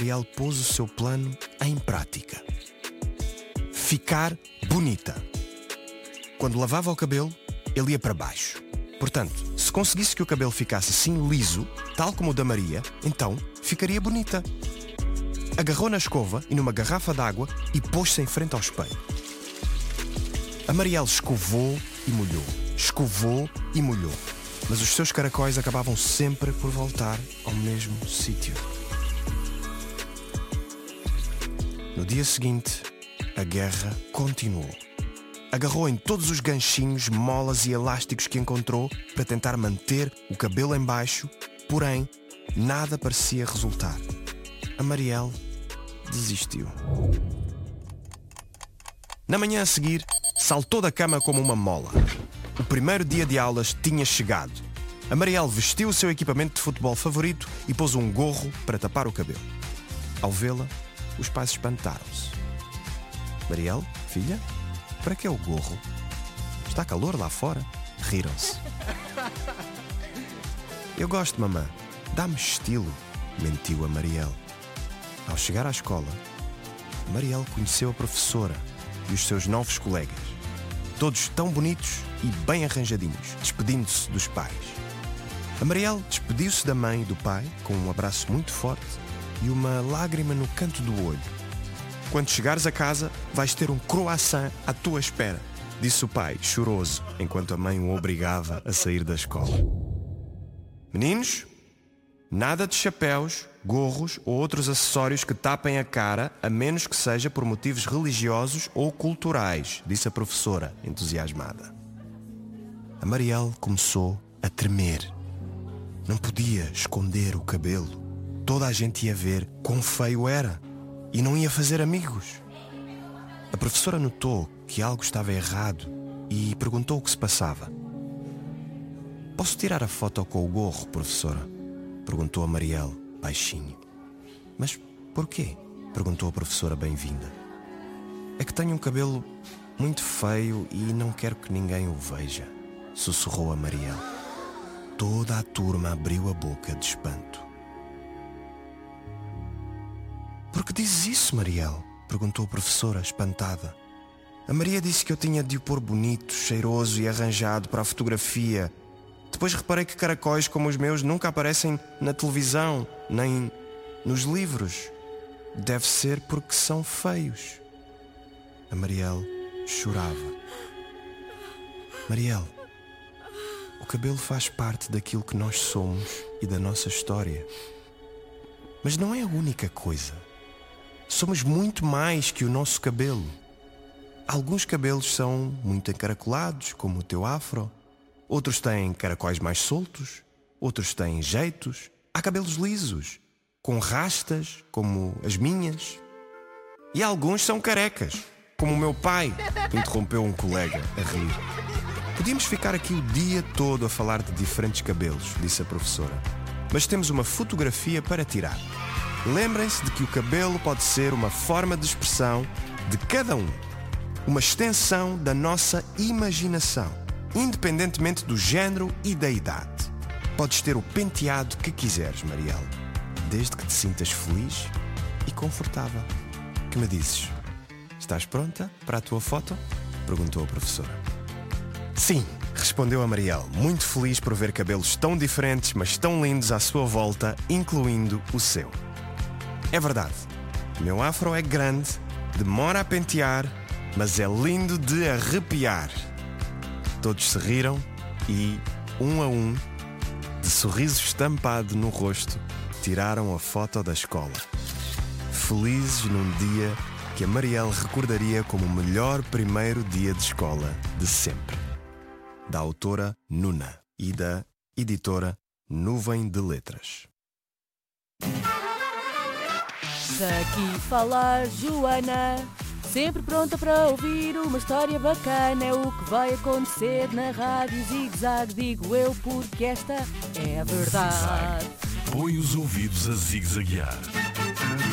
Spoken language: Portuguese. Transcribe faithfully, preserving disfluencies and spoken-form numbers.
Mariel pôs o seu plano em prática. Ficar bonita. Quando lavava o cabelo, ele ia para baixo. Portanto, se conseguisse que o cabelo ficasse assim liso, tal como o da Maria, então ficaria bonita. Agarrou na escova e numa garrafa d'água e pôs-se em frente ao espelho. A Mariel escovou e molhou, escovou e molhou, mas os seus caracóis acabavam sempre por voltar ao mesmo sítio. No dia seguinte, a guerra continuou. Agarrou em todos os ganchinhos, molas e elásticos que encontrou para tentar manter o cabelo em baixo, porém, nada parecia resultar. A Mariel desistiu. Na manhã a seguir, saltou da cama como uma mola. O primeiro dia de aulas tinha chegado. A Mariel vestiu o seu equipamento de futebol favorito e pôs um gorro para tapar o cabelo. Ao vê-la, os pais espantaram-se. Mariel, filha, para que é o gorro? Está calor lá fora? Riram-se. Eu gosto, mamã. Dá-me estilo, mentiu a Mariel. Ao chegar à escola, Mariel conheceu a professora e os seus novos colegas, todos tão bonitos e bem arranjadinhos, despedindo-se dos pais. A Mariel despediu-se da mãe e do pai com um abraço muito forte e uma lágrima no canto do olho. Quando chegares a casa, vais ter um croissant à tua espera, disse o pai, choroso, enquanto a mãe o obrigava a sair da escola. Meninos, nada de chapéus, gorros ou outros acessórios que tapem a cara, a menos que seja por motivos religiosos ou culturais, disse a professora, entusiasmada. A Mariel começou a tremer. Não podia esconder o cabelo. Toda a gente ia ver quão feio era e não ia fazer amigos. A professora notou que algo estava errado e perguntou o que se passava. Posso tirar a foto com o gorro, professora? Perguntou a Mariel, baixinho. Mas porquê? Perguntou a professora bem-vinda. É que tenho um cabelo muito feio e não quero que ninguém o veja, sussurrou a Mariel. Toda a turma abriu a boca de espanto. Por que dizes isso, Mariel? Perguntou a professora, espantada. A Maria disse que eu tinha de o pôr bonito, cheiroso e arranjado para a fotografia. Depois reparei que caracóis como os meus nunca aparecem na televisão, nem nos livros. Deve ser porque são feios. A Mariel chorava. Mariel, o cabelo faz parte daquilo que nós somos e da nossa história. Mas não é a única coisa. Somos muito mais que o nosso cabelo. Alguns cabelos são muito encaracolados, como o teu afro. Outros têm caracóis mais soltos. Outros têm jeitos. Há cabelos lisos, com rastas, como as minhas. E alguns são carecas, como o meu pai, interrompeu um colega a rir. Podíamos ficar aqui o dia todo a falar de diferentes cabelos, disse a professora. Mas temos uma fotografia para tirar. Lembrem-se de que o cabelo pode ser uma forma de expressão de cada um. Uma extensão da nossa imaginação, independentemente do género e da idade. Podes ter o penteado que quiseres, Mariel, desde que te sintas feliz e confortável. Que me dizes? Estás pronta para a tua foto? Perguntou a professora. Sim, respondeu a Mariel, muito feliz por ver cabelos tão diferentes, mas tão lindos à sua volta, incluindo o seu. É verdade, o meu afro é grande, demora a pentear, mas é lindo de arrepiar. Todos se riram e, um a um, de sorriso estampado no rosto, tiraram a foto da escola. Felizes num dia que a Mariel recordaria como o melhor primeiro dia de escola de sempre. Da autora Nuna e da editora Nuvem de Letras. Daqui fala Joana, sempre pronta para ouvir uma história bacana. É o que vai acontecer na rádio Zig-Zag, digo eu, porque esta é a verdade. Põe os ouvidos a zigue-zaguear.